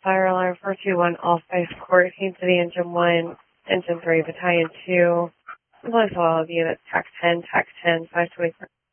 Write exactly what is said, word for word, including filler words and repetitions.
Fire alarm four two one, all Spice Court, Haines City, Engine one, Engine three, Battalion two. Bless all of you, that's T A C ten, T A C ten, five twenty-four.